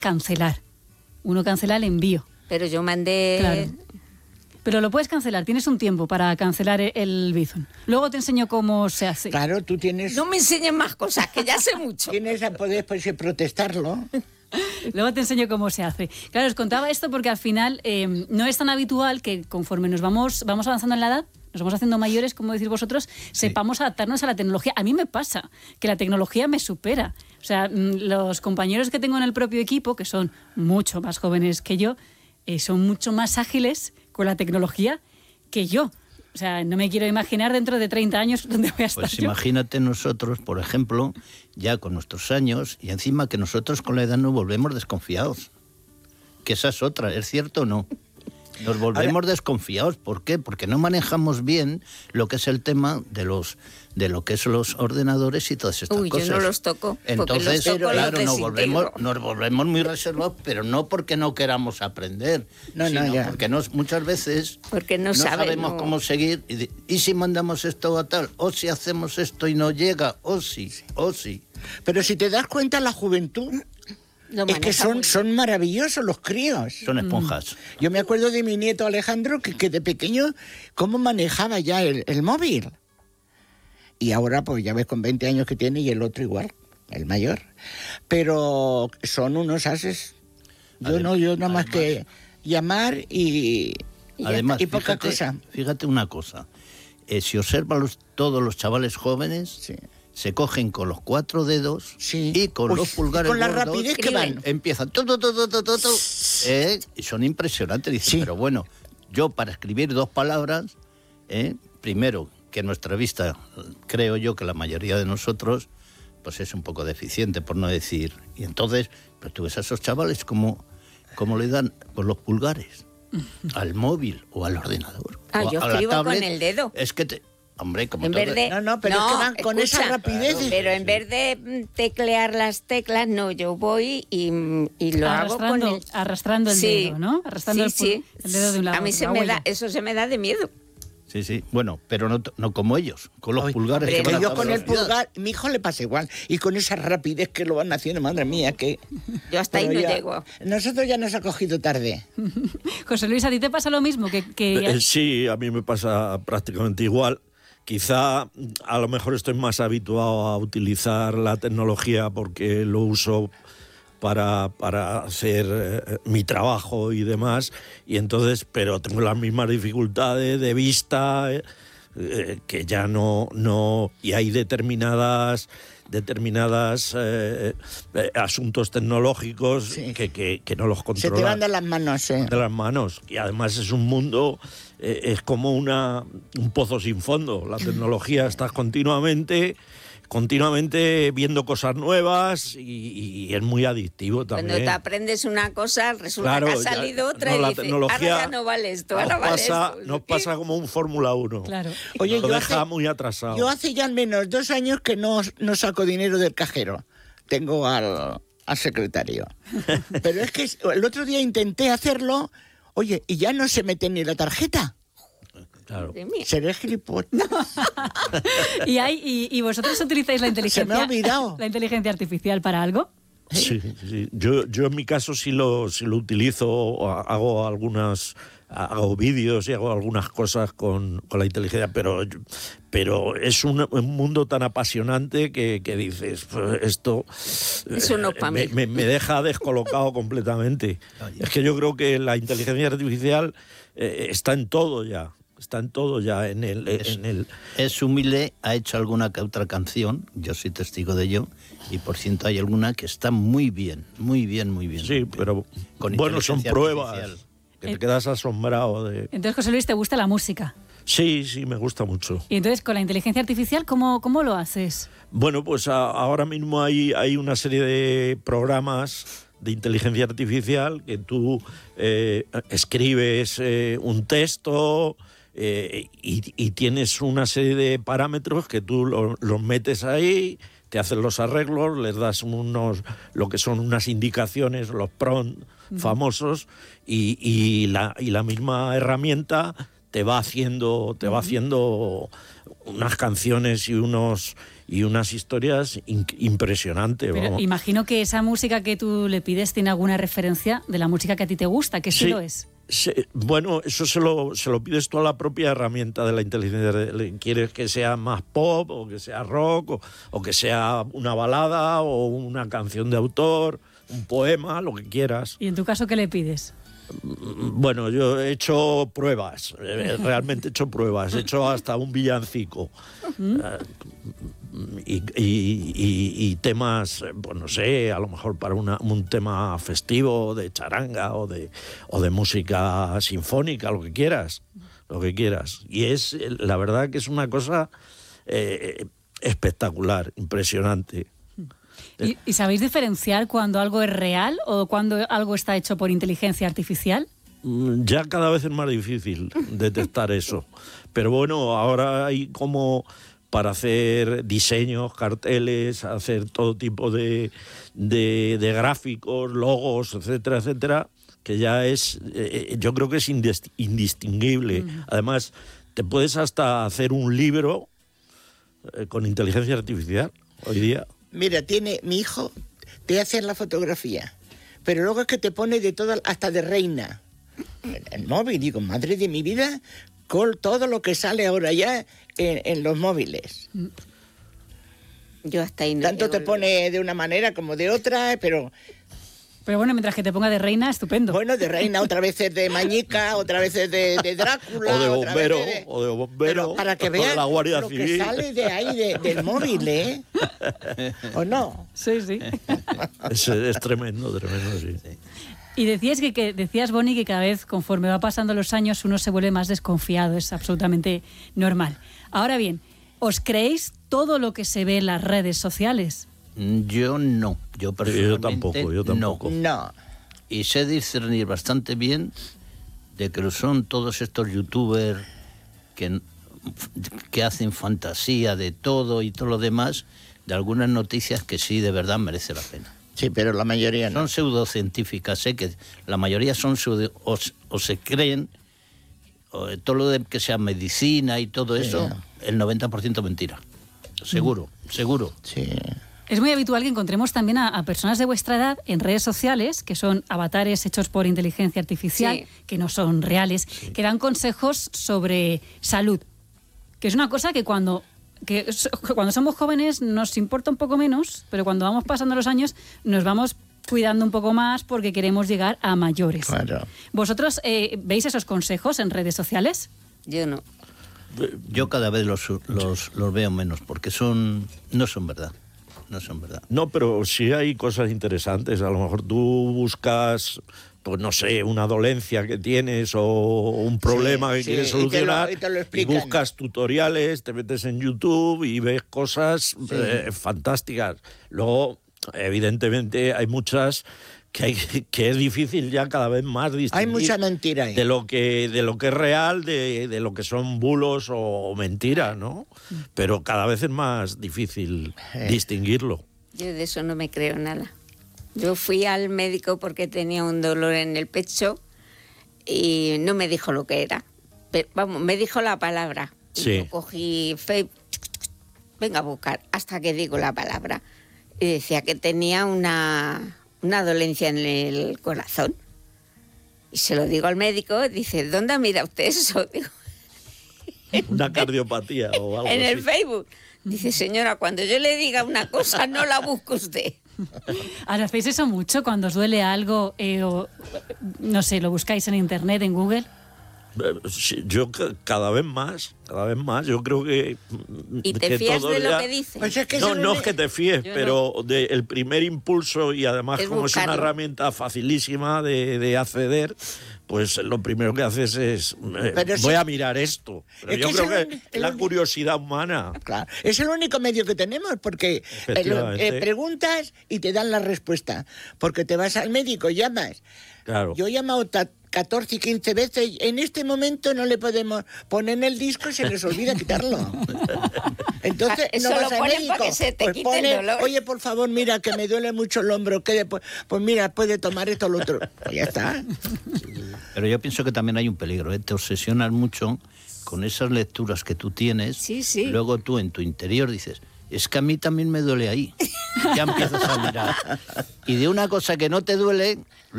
cancelar. Uno cancela el envío. Pero yo mandé... Claro. Pero lo puedes cancelar, tienes un tiempo para cancelar el Bizum. Luego te enseño cómo se hace. Claro, tú tienes... No me enseñes más cosas, que ya sé mucho. Tienes a poder protestarlo. Luego te enseño cómo se hace. Claro, os contaba esto porque al final no es tan habitual que conforme nos vamos avanzando en la edad, nos vamos haciendo mayores, como decís vosotros, sepamos adaptarnos a la tecnología. A mí me pasa que la tecnología me supera. O sea, los compañeros que tengo en el propio equipo, que son mucho más jóvenes que yo, son mucho más ágiles con la tecnología que yo. O sea, no me quiero imaginar dentro de 30 años dónde voy a estar. Pues imagínate nosotros, por ejemplo, ya con nuestros años, y encima que nosotros con la edad nos volvemos desconfiados. Que esa es otra, ¿es cierto o no? Nos volvemos desconfiados. ¿Por qué? Porque no manejamos bien lo que es el tema de lo que son los ordenadores y todas estas cosas. Yo no los toco. Entonces, claro, nos volvemos muy reservados, pero no porque no queramos aprender, sino porque muchas veces no sabemos cómo seguir. Y si mandamos esto a tal, o si hacemos esto y no llega, o sí. Pero si te das cuenta, la juventud... Es que son maravillosos los críos. Son esponjas. Yo me acuerdo de mi nieto Alejandro, que de pequeño, cómo manejaba ya el móvil. Y ahora, pues ya ves, con 20 años que tiene, y el otro igual, el mayor. Pero son unos ases. Yo nada más que llamar y poca cosa. Fíjate una cosa. Si observas todos los chavales jóvenes... Sí. Se cogen con los 4 dedos y con los pulgares con la rapidez que van. Empiezan y son impresionantes. Dicen, pero bueno, yo para escribir 2 palabras, primero, que nuestra vista, creo yo que la mayoría de nosotros, pues es un poco deficiente, por no decir. Y entonces, pues tú ves a esos chavales cómo le dan con los pulgares al móvil o al ordenador. Yo escribo con el dedo. Es que hombre, como en vez de, pero es que van con esa rapidez. Claro, pero en vez de teclear las teclas, no, yo voy y lo hago con arrastrando el dedo, ¿no? Arrastrando el dedo de un lado. A mí eso se me da de miedo. Sí, bueno, pero no como ellos, con los pulgares. Que van yo con el pulgar, mi hijo le pasa igual, y con esa rapidez que lo van haciendo, madre mía, que... Yo hasta ahí no llego. Nosotros ya nos ha cogido tarde. José Luis, ¿a ti te pasa lo mismo? Sí, a mí me pasa prácticamente igual. Quizá a lo mejor estoy más habituado a utilizar la tecnología porque lo uso para hacer mi trabajo y demás, y entonces, pero tengo las mismas dificultades de vista que ya no y hay determinadas asuntos tecnológicos que no los controlan. Se te van de las manos. De las manos. Y además es un mundo, es como un pozo sin fondo. La tecnología, estás continuamente viendo cosas nuevas y es muy adictivo también. Cuando te aprendes una cosa, resulta que ha salido otra y dices, ahora ya no vale esto, ahora vale esto. Nos pasa como un Fórmula 1. Claro. Oye, lo deja muy atrasado. Yo hace ya al menos 2 años que no saco dinero del cajero. Tengo al secretario. Pero es que el otro día intenté hacerlo, oye, y ya no se mete ni la tarjeta. Claro. Seré gilipollas. ¿Y vosotros utilizáis la inteligencia? Se me ha olvidado. ¿La inteligencia artificial para algo? Sí. Yo en mi caso sí lo utilizo, hago vídeos y hago algunas cosas con la inteligencia, pero es un mundo tan apasionante que dices, pues esto eso no para mí. Me deja descolocado completamente. Es que yo creo que la inteligencia artificial está en todo ya. Está en todo ya, Es humilde, ha hecho alguna que otra canción, yo soy testigo de ello, y por ciento hay alguna que está muy bien. Sí, pero bueno, son pruebas que te quedas asombrado de... Entonces, José Luis, ¿te gusta la música? Sí, me gusta mucho. Y entonces, con la inteligencia artificial, ¿cómo lo haces? Bueno, pues ahora mismo hay una serie de programas de inteligencia artificial que tú escribes un texto... y tienes una serie de parámetros que tú los metes ahí, te hacen los arreglos, les das lo que son unas indicaciones, los prompts famosos, y la misma herramienta te va haciendo unas canciones y y unas historias impresionantes. Pero vamos. imagino que esa música que tú le pides tiene alguna referencia de la música que a ti te gusta, ¿qué estilo es? Bueno, eso se lo pides tú a la propia herramienta de la inteligencia. ¿Quieres que sea más pop o que sea rock o que sea una balada o una canción de autor, un poema, lo que quieras? ¿Y en tu caso qué le pides? Bueno, yo he hecho pruebas, realmente he hecho pruebas, he hecho hasta un villancico. Y temas, pues no sé, a lo mejor para un tema festivo de charanga o de música sinfónica, lo que quieras. Y es, la verdad que es una cosa espectacular, impresionante. ¿Y sabéis diferenciar cuando algo es real o cuando algo está hecho por inteligencia artificial? Ya cada vez es más difícil detectar eso. Pero bueno, ahora hay como para hacer diseños, carteles, hacer todo tipo de gráficos, logos, etcétera, etcétera, que ya es, yo creo que es indistinguible. Además, te puedes hasta hacer un libro con inteligencia artificial hoy día. Mira, mi hijo te hace la fotografía, pero luego es que te pone de todo, hasta de reina. El móvil, digo, madre de mi vida, con todo lo que sale ahora ya en los móviles. Yo hasta ahí no. Tanto te pone de una manera como de otra, pero bueno, mientras que te ponga de reina, estupendo. bueno, de reina, otra vez es de Mañica, otra vez es de Drácula. O de bombero, pero para que o de veas la Guardia lo Civil. que sale de ahí, del móvil, ¿eh? ¿O no? Sí, sí. Es tremendo, sí. Y decías, Bonnie, que cada vez, conforme va pasando los años, uno se vuelve más desconfiado. Es absolutamente normal. Ahora bien, ¿os creéis todo lo que se ve en las redes sociales? Yo no. Yo personalmente yo tampoco. No. Y sé discernir bastante bien de que son todos estos youtubers que hacen fantasía de todo y todo lo demás, de algunas noticias que sí de verdad merece la pena. Sí, pero la mayoría no. Son pseudocientíficas, sé que la mayoría son o se creen, o todo lo de que sea medicina y todo eso, el 90% mentira. Seguro. Sí. Es muy habitual que encontremos también a personas de vuestra edad en redes sociales, que son avatares hechos por inteligencia artificial, que no son reales, que dan consejos sobre salud, que es una cosa que cuando somos jóvenes nos importa un poco menos, pero cuando vamos pasando los años nos vamos cuidando un poco más porque queremos llegar a mayores. Claro. ¿Vosotros veis esos consejos en redes sociales? Yo no. Yo cada vez los veo menos porque no son verdad. No, pero sí hay cosas interesantes. A lo mejor tú buscas, pues no sé, una dolencia que tienes o un problema que quieres solucionar y te lo y buscas tutoriales, te metes en YouTube y ves cosas fantásticas. Luego, evidentemente, hay muchas que es difícil ya cada vez más distinguir. Hay mucha mentira ahí. De lo que es real, de lo que son bulos o mentiras, ¿no? Pero cada vez es más difícil distinguirlo. Yo de eso no me creo nada. Yo fui al médico porque tenía un dolor en el pecho y no me dijo lo que era. Pero, vamos, me dijo la palabra. Sí. Y yo cogí Facebook, venga a buscar, hasta que digo la palabra. Y decía que tenía una dolencia en el corazón. Y se lo digo al médico, dice, ¿dónde mira usted eso? Digo, Una cardiopatía o algo en así. el Facebook. Dice, señora, cuando yo le diga una cosa, no la busque usted. Ahora, ¿hacéis eso mucho cuando os duele algo o, no sé, lo buscáis en internet, en Google? Sí, yo cada vez más, yo creo que... ¿Y te que fías todo de lo ya- que dice? Pues es que No es que te fíes, Yo pero el primer impulso, y además Es como es una buscarlo. herramienta facilísima de acceder, pues lo primero que haces es, Pero voy sí- a mirar esto. Pero Es yo que creo es que el- es la curiosidad humana. Claro, es el único medio que tenemos porque Efectivamente. preguntas y te dan la respuesta. Porque te vas al médico, llamas. Claro. Yo he llamado 14 y 15 veces. En este momento no le podemos poner en el disco y se les olvida quitarlo. Entonces Eso no lo vas al ponen médico. para que se te Pues quite el dolor. Oye, por favor, mira, que me duele mucho el hombro. Pues mira, puede tomar esto o lo otro. Pues ya está. Pero yo pienso que también hay un peligro, ¿eh? Te obsesionas mucho con esas lecturas que tú tienes. Sí, sí. Luego tú en tu interior dices, es que a mí también me duele ahí. Ya empiezas a mirar. Y de una cosa que no te duele,